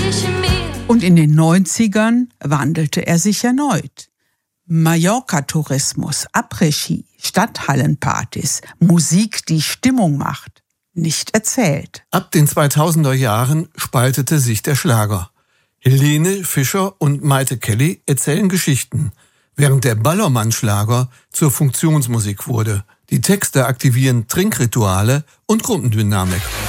Und in den 90ern wandelte er sich erneut. Mallorca-Tourismus, Après-Ski, Stadthallenpartys, Musik, die Stimmung macht. Nicht erzählt. Ab den 2000er Jahren spaltete sich der Schlager. Helene Fischer und Maite Kelly erzählen Geschichten, während der Ballermann-Schlager zur Funktionsmusik wurde. Die Texte aktivieren Trinkrituale und Gruppendynamik.